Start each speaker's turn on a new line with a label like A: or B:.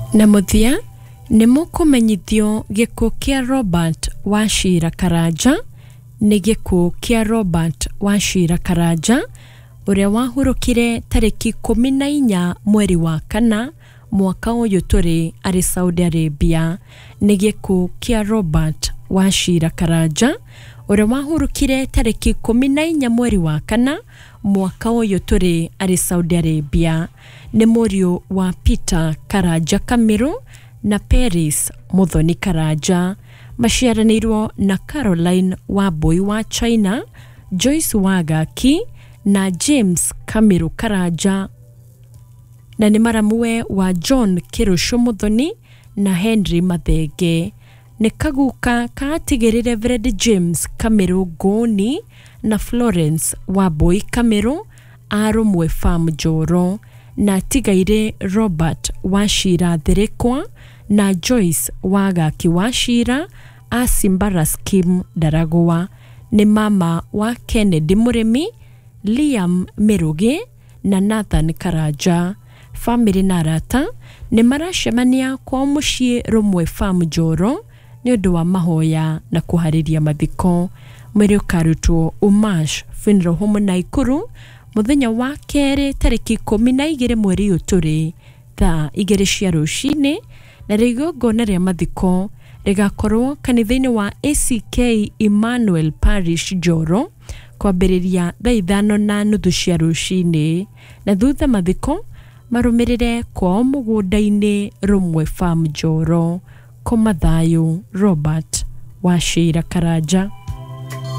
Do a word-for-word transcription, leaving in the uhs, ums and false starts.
A: Na muthia ni mukumenyithio gikuo kia Robert Wachira Karanja ni gikuo kia Robert Wachira Karanja uria wahurukire tariki kumi na inya mweri wa kana mwaka uyu turi ari Saudi Arabia. Ni gikuo kia Robert Wachira Karanja uria wahurukire tariki kumi na inya mweri wa kana mwaka uyu turi ari Saudi Arabia. Ni murio wa Peter Karanja Kamiru na Paris Muthoni Karanja. Maciaranirwo na Caroline Wambui wa China, Joyce Wagaki na James Kamiru Karanja, na ni maramuwe wa John Kirusho Muthoni na Henry Mathenge. Ni kaguka katigirire Reverend James Kamiru Goni na Florence Wambui Kamiru arumwe farm Joro, na tigaire Robert Wachira Thirikwa na Joyce Wagaki Wachira a Simbara Scheme Daragwa. Ni mama wa Kennedy Murimi, Liam Mirugi na Nathan Karanja. Family na arata ni maracemania kwa mucii rumwe farm Joro ni undu wa mahoya na kuhariria mathiko. Mwiri ukarutwo Umash Funeral Home Naikuru muthenya wa keri tariki kumi na igiri mweri uturi thaa igiri cia rucini, na rigongona ria mathiko rigakorwo kanitha-ini wa A C K Emmanuel Parish Joro kwambiriria thaa ithano na nuthu cia rucini, na thutha mathiko marumirire kwa mugunda-ini rumwe farm Joro. Kwa mathayo, Robert Wachira Karanja.